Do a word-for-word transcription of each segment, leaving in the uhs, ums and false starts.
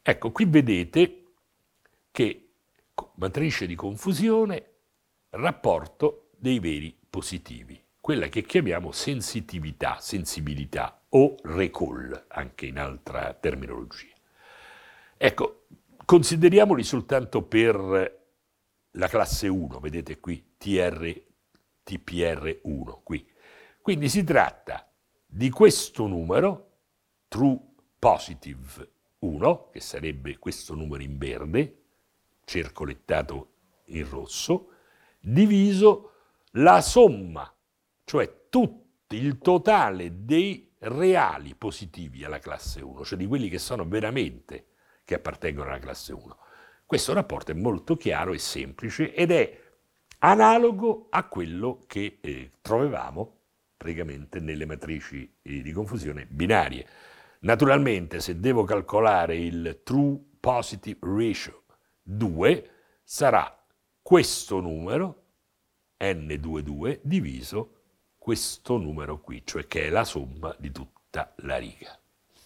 Ecco, qui vedete che matrice di confusione, rapporto dei veri positivi, quella che chiamiamo sensitività, sensibilità o recall, anche in altra terminologia. Ecco, consideriamoli soltanto per la classe uno, vedete qui, T R, T P R uno, qui. Quindi si tratta di questo numero, true positive uno, che sarebbe questo numero in verde, circolettato in rosso, diviso la somma, cioè tutto il totale dei reali positivi alla classe uno, cioè di quelli che sono veramente che appartengono alla classe uno. Questo rapporto è molto chiaro e semplice ed è analogo a quello che eh, trovavamo praticamente nelle matrici eh, di confusione binarie. Naturalmente, se devo calcolare il true positive ratio due, sarà questo numero, N ventidue, diviso questo numero qui, cioè che è la somma di tutta la riga.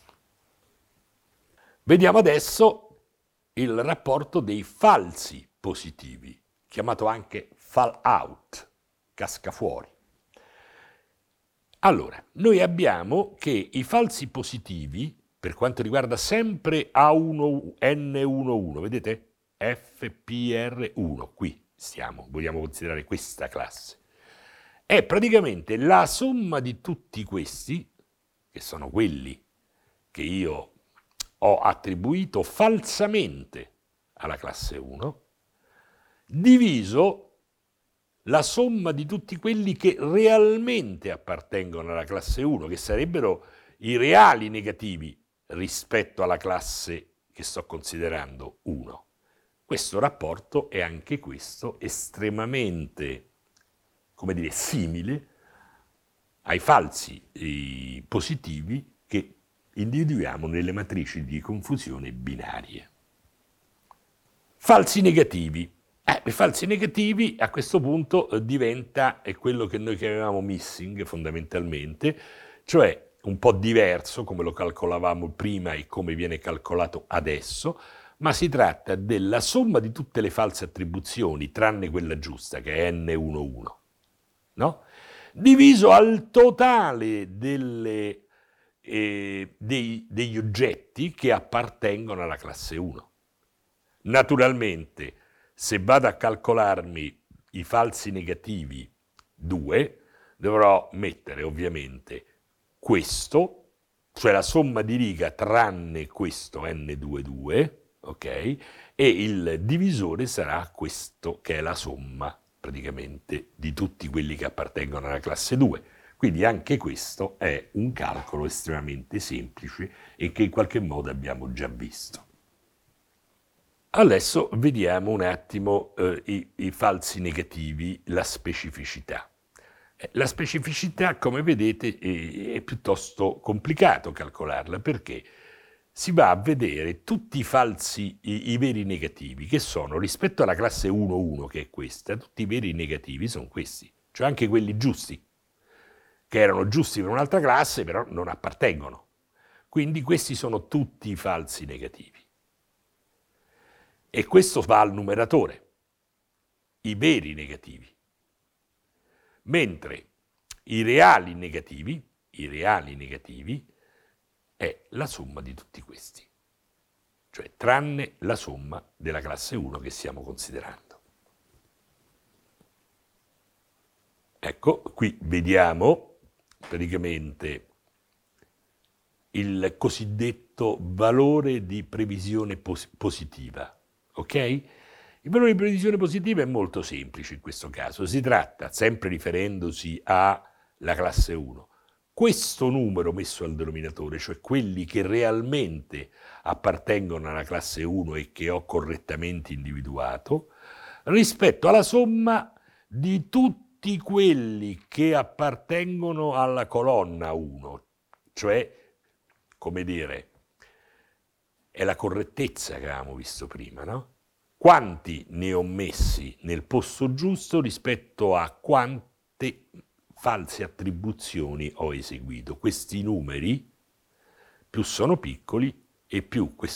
Vediamo adesso il rapporto dei falsi positivi, chiamato anche fall out, casca fuori. Allora, noi abbiamo che i falsi positivi, per quanto riguarda sempre A uno, N undici, vedete? F P R uno, qui stiamo, vogliamo considerare questa classe. È praticamente la somma di tutti questi, che sono quelli che io ho attribuito falsamente alla classe uno, diviso la somma di tutti quelli che realmente appartengono alla classe uno, che sarebbero i reali negativi rispetto alla classe che sto considerando uno. Questo rapporto è anche questo estremamente, come dire, simile ai falsi eh, positivi che individuiamo nelle matrici di confusione binarie. Falsi negativi. Eh, i falsi negativi a questo punto eh, diventa è quello che noi chiamavamo missing fondamentalmente, cioè un po' diverso come lo calcolavamo prima e come viene calcolato adesso, ma si tratta della somma di tutte le false attribuzioni, tranne quella giusta, che è N undici, no? Diviso al totale delle, eh, dei, degli oggetti che appartengono alla classe uno. Naturalmente, se vado a calcolarmi i falsi negativi due, dovrò mettere ovviamente questo, cioè la somma di riga tranne questo N ventidue, ok? E il divisore sarà questo che è la somma praticamente di tutti quelli che appartengono alla classe due. Quindi anche questo è un calcolo estremamente semplice e che in qualche modo abbiamo già visto. Adesso vediamo un attimo eh, i, i falsi negativi, la specificità. Eh, la specificità, come vedete, è, è piuttosto complicato calcolarla perché si va a vedere tutti i falsi, i, i veri negativi, che sono rispetto alla classe uno uno, che è questa, tutti i veri negativi sono questi, cioè anche quelli giusti, che erano giusti per un'altra classe, però non appartengono. Quindi questi sono tutti i falsi negativi. E questo va al numeratore, i veri negativi. Mentre i reali negativi, i reali negativi, è la somma di tutti questi, cioè tranne la somma della classe uno che stiamo considerando. Ecco, qui vediamo praticamente il cosiddetto valore di previsione pos- positiva. Ok? Il valore di previsione positiva è molto semplice in questo caso. Si tratta, sempre riferendosi alla classe uno, questo numero messo al denominatore, cioè quelli che realmente appartengono alla classe uno e che ho correttamente individuato, rispetto alla somma di tutti quelli che appartengono alla colonna uno, cioè, come dire, è la correttezza che avevamo visto prima, no? Quanti ne ho messi nel posto giusto rispetto a quante false attribuzioni ho eseguito. Questi numeri, più sono piccoli e più questo